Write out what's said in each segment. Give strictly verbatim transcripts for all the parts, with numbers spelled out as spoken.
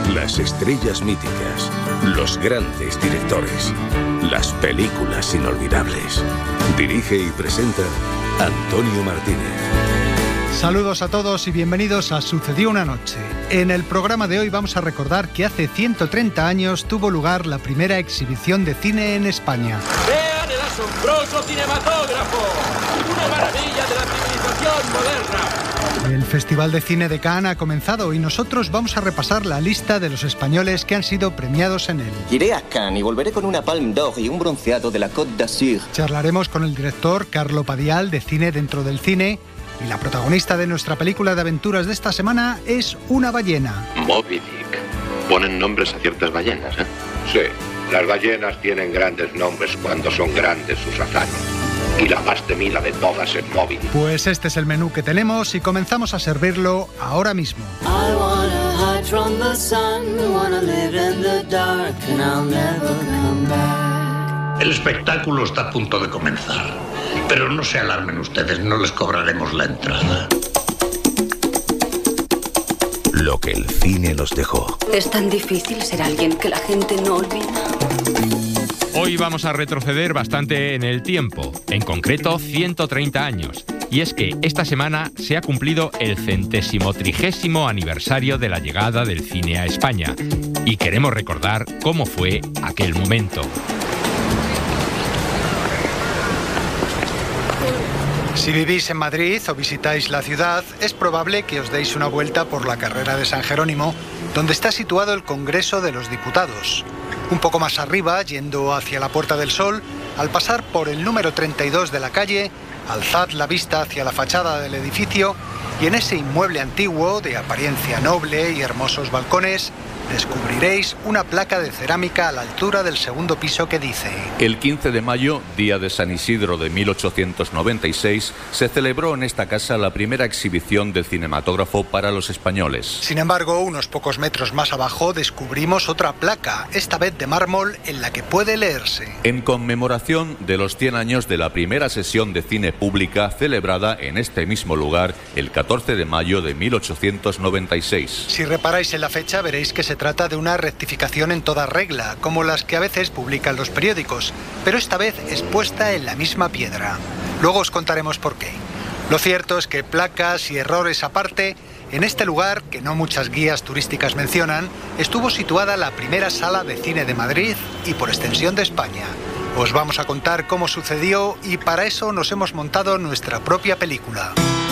Las estrellas míticas, los grandes directores, las películas inolvidables. Dirige y presenta Antonio Martínez. Saludos a todos y bienvenidos a Sucedió una noche. En el programa de hoy vamos a recordar que hace ciento treinta años tuvo lugar la primera exhibición de cine en España. ¡Vean el asombroso cinematógrafo! ¡Una maravilla de la civilización moderna! El Festival de Cine de Cannes ha comenzado y nosotros vamos a repasar la lista de los españoles que han sido premiados en él. Iré a Cannes y volveré con una Palme d'Or y un bronceado de la Côte d'Azur. Charlaremos con el director Carlo Padial de Cine dentro del cine. Y la protagonista de nuestra película de aventuras de esta semana es una ballena. Moby Dick. Ponen nombres a ciertas ballenas, ¿eh? Sí, las ballenas tienen grandes nombres cuando son grandes sus hazañas. Y la más temida de todas es Moby Dick. Pues este es el menú que tenemos y comenzamos a servirlo ahora mismo. I wanna hide from the sun, wanna live in the dark, and I'll never come back. El espectáculo está a punto de comenzar. Pero no se alarmen ustedes, no les cobraremos la entrada. Lo que el cine nos dejó. Es tan difícil ser alguien que la gente no olvida. Hoy vamos a retroceder bastante en el tiempo, en concreto ciento treinta años. Y es que esta semana se ha cumplido el centésimo trigésimo aniversario de la llegada del cine a España. Y queremos recordar cómo fue aquel momento. Si vivís en Madrid o visitáis la ciudad, es probable que os deis una vuelta por la carrera de San Jerónimo, donde está situado el Congreso de los Diputados. Un poco más arriba, yendo hacia la Puerta del Sol, al pasar por el número treinta y dos de la calle, alzad la vista hacia la fachada del edificio y en ese inmueble antiguo, de apariencia noble y hermosos balcones, descubriréis una placa de cerámica a la altura del segundo piso que dice: El quince de mayo, día de San Isidro de mil ochocientos noventa y seis, se celebró en esta casa la primera exhibición de cinematógrafo para los españoles. Sin embargo, unos pocos metros más abajo descubrimos otra placa, esta vez de mármol, en la que puede leerse: En conmemoración de los cien años de la primera sesión de cine pública celebrada en este mismo lugar el catorce de mayo de mil ochocientos noventa y seis. Si reparáis en la fecha veréis que se Se trata de una rectificación en toda regla, como las que a veces publican los periódicos, pero esta vez expuesta en la misma piedra. Luego os contaremos por qué. Lo cierto es que, placas y errores aparte, en este lugar, que no muchas guías turísticas mencionan, estuvo situada la primera sala de cine de Madrid y por extensión de España. Os vamos a contar cómo sucedió y para eso nos hemos montado nuestra propia película.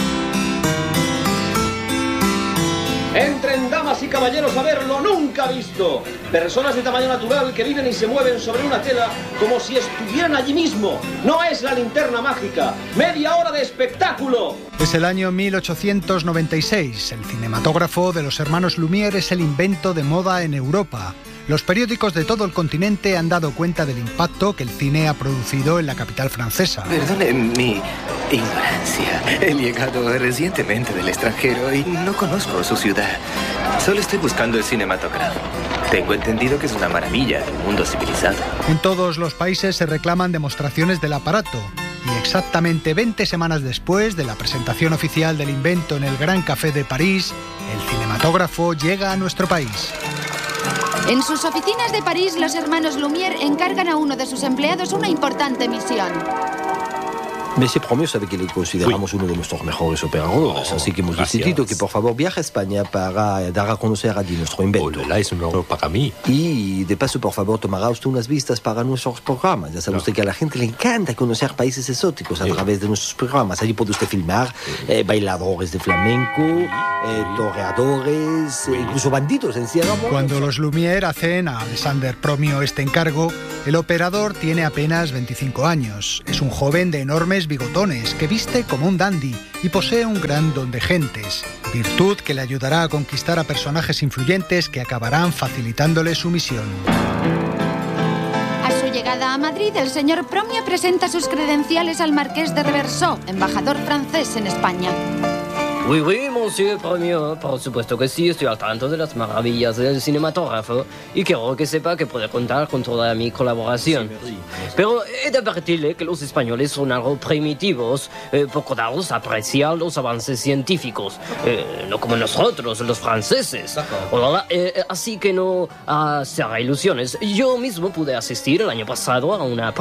Entren, damas y caballeros, a ver lo nunca visto. Personas de tamaño natural que viven y se mueven sobre una tela como si estuvieran allí mismo. No es la linterna mágica. Media hora de espectáculo. Es el año mil ochocientos noventa y seis. El cinematógrafo de los hermanos Lumière es el invento de moda en Europa. Los periódicos de todo el continente han dado cuenta del impacto que el cine ha producido en la capital francesa. Perdone mi ignorancia. He llegado recientemente del extranjero y no conozco su ciudad. Solo estoy buscando el cinematógrafo. Tengo entendido que es una maravilla del mundo civilizado. En todos los países se reclaman demostraciones del aparato. Y exactamente veinte semanas después de la presentación oficial del invento en el Gran Café de París, el cinematógrafo llega a nuestro país. En sus oficinas de París, los hermanos Lumière encargan a uno de sus empleados una importante misión. Monsieur Premier sabe que le consideramos uno de nuestros mejores operadores, así que hemos decidido que por favor viaje a España para dar a conocer allí nuestro invento. Hola, es un honor para mí. Y de paso, por favor, tomará usted unas vistas para nuestros programas. Ya sabe usted que a la gente le encanta conocer países exóticos a través de nuestros programas. Allí puede usted filmar eh, bailadores de flamenco, eh, toreadores, eh, incluso bandidos en Sierra Morena. Cuando los Lumière hacen a Alexander Promio este encargo, el operador tiene apenas veinticinco años. Es un joven de enormes bigotones que viste como un dandy y posee un gran don de gentes, virtud que le ayudará a conquistar a personajes influyentes que acabarán facilitándole su misión. A su llegada a Madrid, el señor Promio presenta sus credenciales al marqués de Reversó, embajador francés en España. Oui, oui, mon monsieur Premio, por supuesto que sí, estoy al tanto de las maravillas del cinematógrafo y quiero que sepa que puede contar con toda mi colaboración. Pero he de advertirle que los españoles son algo primitivos, eh, poco dados a apreciar los avances científicos, eh, no como nosotros, los franceses. Hola, eh, así que no hacer ilusiones. Yo mismo pude asistir el año pasado a una